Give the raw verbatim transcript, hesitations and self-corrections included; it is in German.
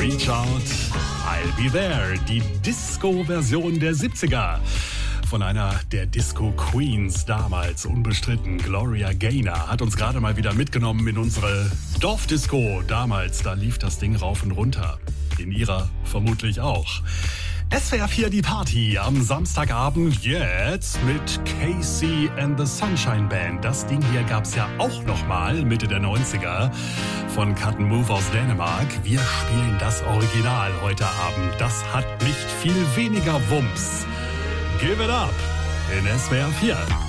Reach Out, I'll Be There, die Disco-Version der siebziger. Von einer der Disco-Queens damals, unbestritten, Gloria Gaynor, hat uns gerade mal wieder mitgenommen in unsere Dorfdisco. Damals, da lief das Ding rauf und runter. In ihrer vermutlich auch. S W R vier die Party am Samstagabend jetzt mit Casey and the Sunshine Band. Das Ding hier gab's ja auch noch mal Mitte der neunziger von Cut and Move aus Dänemark. Wir spielen das Original heute Abend. Das hat nicht viel weniger Wumms. Give it up in S W R vier.